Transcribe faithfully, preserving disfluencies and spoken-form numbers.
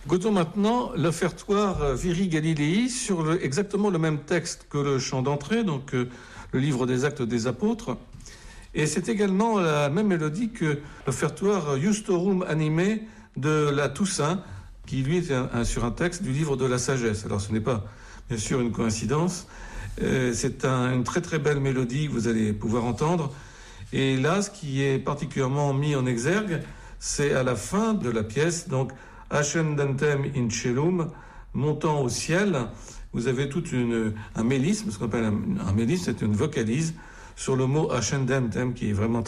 Écoutons maintenant l'offertoire Viri Galilei sur le, exactement le même texte que le chant d'entrée, donc euh, le livre des Actes des Apôtres. Et c'est également la même mélodie que l'offertoire Justorum Animae de la Toussaint, qui lui est un, un, sur un texte du livre de la Sagesse. Alors ce n'est pas bien sûr une coïncidence, euh, c'est un, une très très belle mélodie que vous allez pouvoir entendre. Et là, ce qui est particulièrement mis en exergue, c'est à la fin de la pièce, donc Ascendentem in Celum, montant au ciel. Vous avez tout une, un mélisme, ce qu'on appelle un, un mélisme, c'est une vocalise sur le mot Ascendentem qui est vraiment